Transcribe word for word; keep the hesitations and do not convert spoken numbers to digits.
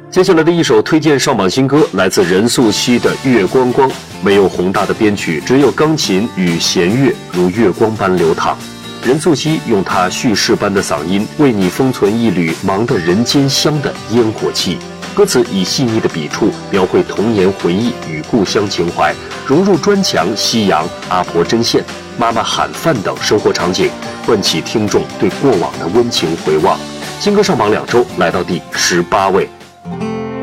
接下来的一首推荐上榜新歌来自任素汐的《月光光》，没有宏大的编曲，只有钢琴与弦乐如月光般流淌。任素汐用她叙事般的嗓音，为你封存一缕忙得人间香的烟火气。歌词以细腻的笔触描绘童年回忆与故乡情怀，融入砖墙、夕阳、阿婆针线、妈妈喊饭等生活场景，唤起听众对过往的温情回望。新歌上榜两周，来到第十八位。